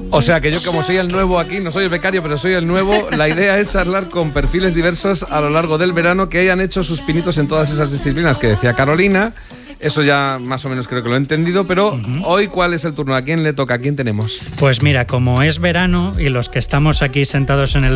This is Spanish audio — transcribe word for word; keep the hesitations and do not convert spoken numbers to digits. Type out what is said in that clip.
O sea que yo, como soy el nuevo aquí, no soy el becario, pero soy el nuevo, la idea es charlar con perfiles diversos a lo largo del verano que hayan hecho sus pinitos en todas esas disciplinas que decía Carolina. Eso ya más o menos creo que lo he entendido, pero uh-huh. Hoy, ¿cuál es el turno? ¿A quién le toca? ¿A quién tenemos? Pues mira, como es verano y los que estamos aquí sentados en el